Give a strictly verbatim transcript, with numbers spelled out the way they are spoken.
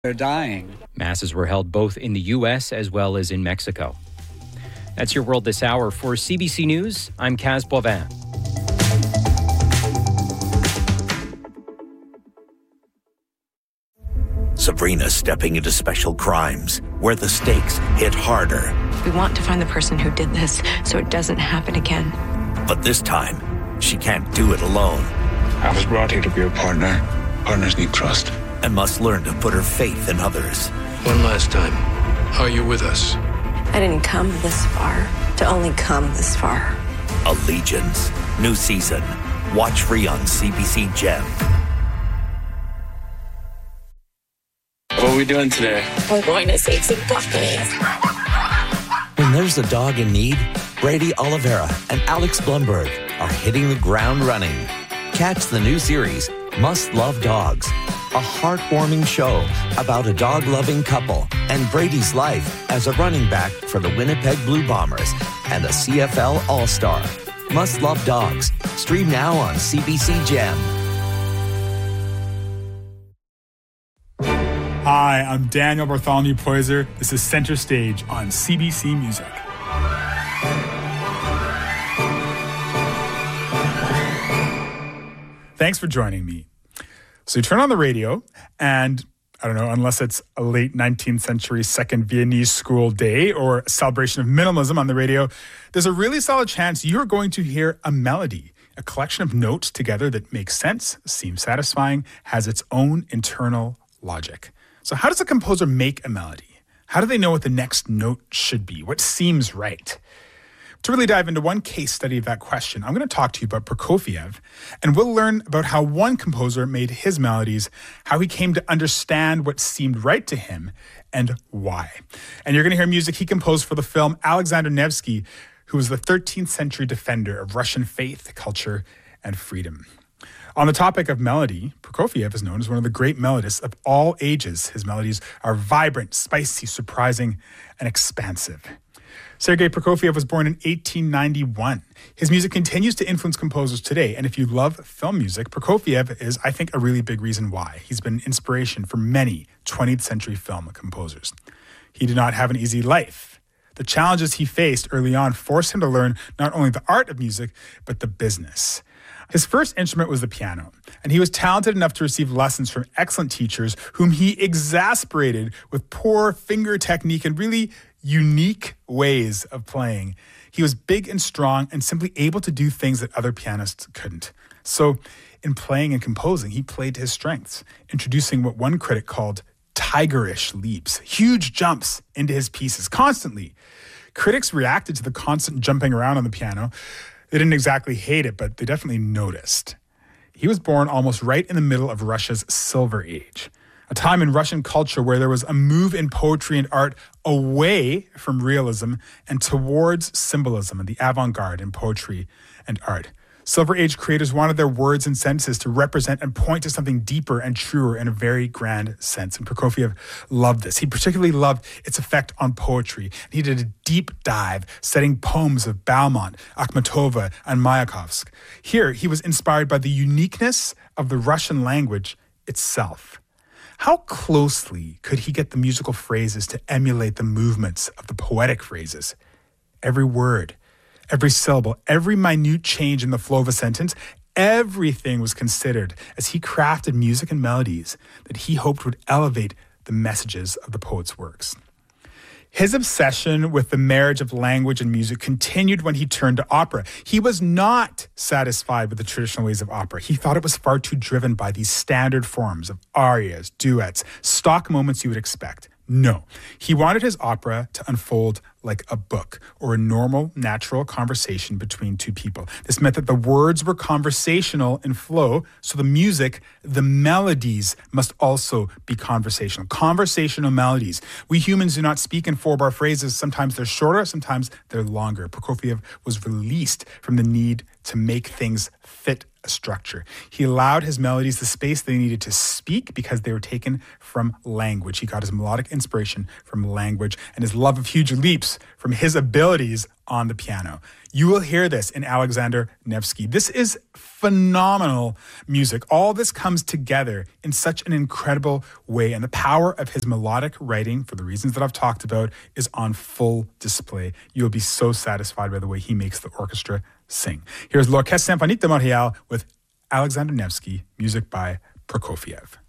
They're dying. Masses were held both in the U S as well as in Mexico. That's your world this hour. For C B C News, I'm Kaz Boivin. Sabrina's stepping into special crimes where the stakes hit harder. We want to find the person who did this so it doesn't happen again. But this time, she can't do it alone. I was brought here to be a partner. Partners need trust. And must learn to put her faith in others. One last time. Are you with us? I didn't come this far to only come this far. Allegiance. New season. Watch free on C B C Gem. What are we doing today? We're going to save some puppies. When there's a dog in need, Brady Oliveira and Alex Blumberg are hitting the ground running. Catch the new series, Must Love Dogs, a heartwarming show about a dog-loving couple and Brady's life as a running back for the Winnipeg Blue Bombers and a C F L All-Star. Must Love Dogs. Stream now on C B C Gem. Hi, I'm Daniel Bartholomew Poyser. This is Center Stage on C B C Music. Thanks for joining me. So you turn on the radio and, I don't know, unless it's a late nineteenth century second Viennese school day or a celebration of minimalism on the radio, there's a really solid chance you're going to hear a melody, a collection of notes together that makes sense, seems satisfying, has its own internal logic. So how does a composer make a melody? How do they know what the next note should be? What seems right? To really dive into one case study of that question, I'm going to talk to you about Prokofiev, and we'll learn about how one composer made his melodies, how he came to understand what seemed right to him, and why. And you're going to hear music he composed for the film Alexander Nevsky, who was the thirteenth century defender of Russian faith, culture, and freedom. On the topic of melody, Prokofiev is known as one of the great melodists of all ages. His melodies are vibrant, spicy, surprising, and expansive. Sergei Prokofiev was born in eighteen ninety-one. His music continues to influence composers today, and if you love film music, Prokofiev is, I think, a really big reason why. He's been an inspiration for many twentieth century film composers. He did not have an easy life. The challenges he faced early on forced him to learn not only the art of music, but the business. His first instrument was the piano, and he was talented enough to receive lessons from excellent teachers whom he exasperated with poor finger technique and really unique ways of playing. He was big and strong and simply able to do things that other pianists couldn't. So in playing and composing, he played to his strengths, introducing what one critic called tigerish leaps, huge jumps into his pieces constantly. Critics reacted to the constant jumping around on the piano. They didn't exactly hate it, but they definitely noticed. He was born almost right in the middle of Russia's Silver Age, a time in Russian culture where there was a move in poetry and art away from realism and towards symbolism and the avant-garde in poetry and art. Silver Age creators wanted their words and sentences to represent and point to something deeper and truer in a very grand sense. And Prokofiev loved this. He particularly loved its effect on poetry. He did a deep dive, studying poems of Beaumont, Akhmatova, and Mayakovsky. Here, he was inspired by the uniqueness of the Russian language itself. How closely could he get the musical phrases to emulate the movements of the poetic phrases? Every word, every syllable, every minute change in the flow of a sentence, everything was considered as he crafted music and melodies that he hoped would elevate the messages of the poet's works. His obsession with the marriage of language and music continued when he turned to opera. He was not satisfied with the traditional ways of opera. He thought it was far too driven by these standard forms of arias, duets, stock moments you would expect. No, he wanted his opera to unfold like a book or a normal, natural conversation between two people. This meant that the words were conversational in flow, so the music, the melodies must also be conversational. Conversational melodies. We humans do not speak in four-bar phrases. Sometimes they're shorter, sometimes they're longer. Prokofiev was released from the need to make things fit a structure. He allowed his melodies the space they needed to speak because they were taken from language. He got his melodic inspiration from language and his love of huge leaps from his abilities on the piano. You will hear this in Alexander Nevsky. This is phenomenal music. All this comes together in such an incredible way, and the power of his melodic writing, for the reasons that I've talked about, is on full display. You'll be so satisfied by the way he makes the orchestra sing. Here's L'Orchestre Symphonique de Montréal with Alexander Nevsky, music by Prokofiev.